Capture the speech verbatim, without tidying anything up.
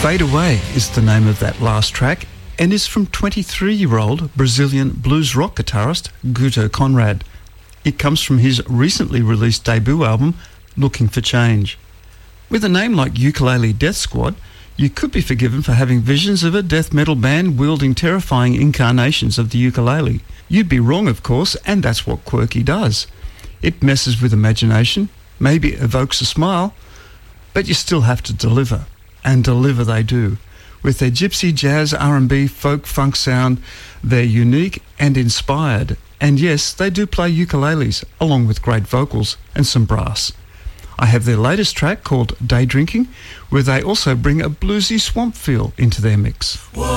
Fade Away is the name of that last track and is from twenty-three-year-old Brazilian blues rock guitarist Guto Conrad. It comes from his recently released debut album, Looking for Change. With a name like Ukulele Death Squad, you could be forgiven for having visions of a death metal band wielding terrifying incarnations of the ukulele. You'd be wrong, of course, and that's what Quirky does. It messes with imagination, maybe evokes a smile, but you still have to deliver. And deliver they do. With their gypsy, jazz, R and B, folk, funk sound, they're unique and inspired. And yes, they do play ukuleles, along with great vocals and some brass. I have their latest track called Day Drinking, where they also bring a bluesy swamp feel into their mix.